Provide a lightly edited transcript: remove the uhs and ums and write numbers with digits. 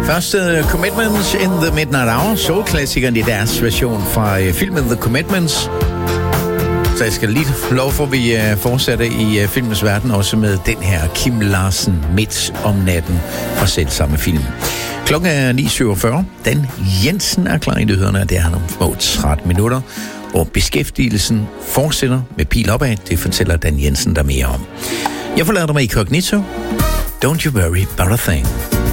Først Commitments in the Midnight Hour, soul-klassikeren i deres version fra filmen The Commitments. Så jeg skal lige lov for, at vi fortsætter i filmens verden, også med den her Kim Larsen midt om natten fra selv samme film. Klokken er 9.47. Dan Jensen er klar i nyhederne, og det er han om små 13 minutter. Og beskæftigelsen fortsætter med pil opad, det fortæller Dan Jensen der mere om. Jeg forlader dig med Incognito. Don't you worry about a thing.